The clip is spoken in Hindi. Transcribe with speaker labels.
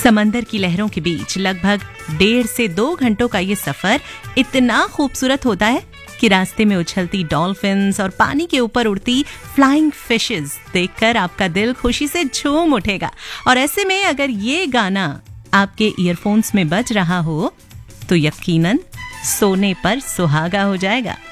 Speaker 1: समंदर की लहरों के बीच लगभग 1.5 से 2 घंटों का ये सफर इतना खूबसूरत होता है कि रास्ते में उछलती डॉल्फिन्स और पानी के ऊपर उड़ती फ्लाइंग फिशेस देखकर आपका दिल खुशी से झूम उठेगा। और ऐसे में अगर ये गाना आपके ईयरफोन्स में बज रहा हो तो यकीनन सोने पर सुहागा हो जाएगा।